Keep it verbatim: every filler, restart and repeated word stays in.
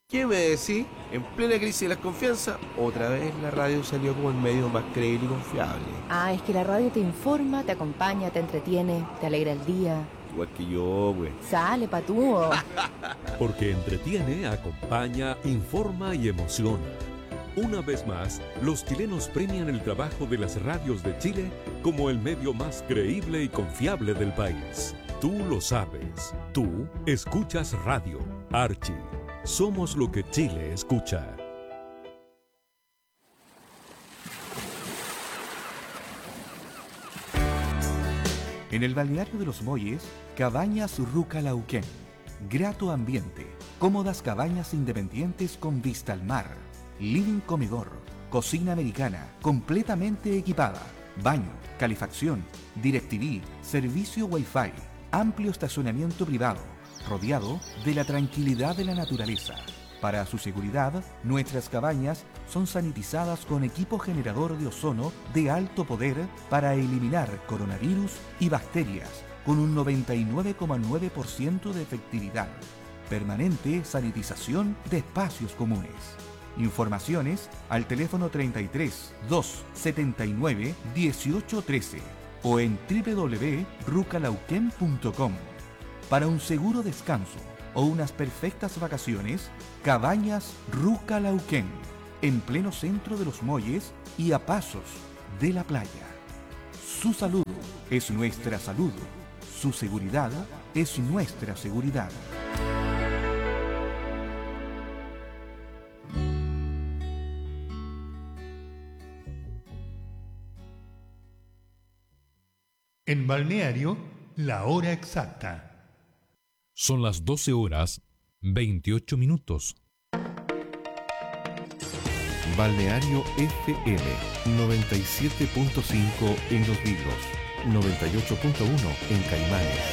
¿Qué me decís? En plena crisis de la confianza, otra vez la radio salió como el medio más creíble y confiable. Ah, es que la radio te informa, te acompaña, te entretiene, te alegra el día. Igual que yo, güey. Sale, patúo. Porque entretiene, acompaña, informa y emociona. Una vez más, los chilenos premian el trabajo de las radios de Chile como el medio más creíble y confiable del país. Tú lo sabes. Tú escuchas radio. Archie. Somos lo que Chile escucha. En el balneario de Los Molles, Cabañas Rucalauquén. Grato ambiente, cómodas cabañas independientes con vista al mar, living comedor, cocina americana, completamente equipada, baño, calefacción, DirecTV, servicio Wi-Fi, amplio estacionamiento privado, rodeado de la tranquilidad de la naturaleza. Para su seguridad, nuestras cabañas son sanitizadas con equipo generador de ozono de alto poder para eliminar coronavirus y bacterias con un noventa y nueve coma nueve por ciento de efectividad. Permanente sanitización de espacios comunes. Informaciones al teléfono treinta y tres, doscientos setenta y nueve, dieciocho trece o en doble u doble u doble u punto rucalauquén punto com. Para un seguro descanso o unas perfectas vacaciones, Cabañas Rucalauquén, en pleno centro de Los Molles y a pasos de la playa. Su salud es nuestra salud. Su seguridad es nuestra seguridad. En Balneario, la hora exacta. Son las doce horas, veintiocho minutos. Balneario F M noventa y siete punto cinco en Los Vilos, noventa y ocho punto uno en Caimanes,